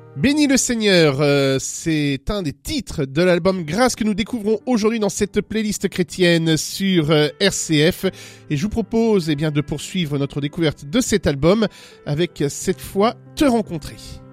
Bénis le Seigneur, c'est un des titres de l'album Grâce que nous découvrons aujourd'hui dans cette playlist chrétienne sur RCF. Et je vous propose de poursuivre notre découverte de cet album avec cette fois Te rencontrer.